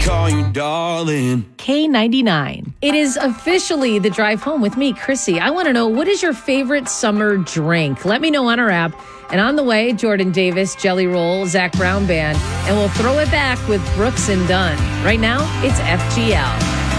call you darling. K99. It is officially the drive home with me, Chrissy. I want to know, what is your favorite summer drink? Let me know on our app. And on the way, Jordan Davis, Jelly Roll, Zach Brown Band. And we'll throw it back with Brooks and Dunn. Right now, it's FGL.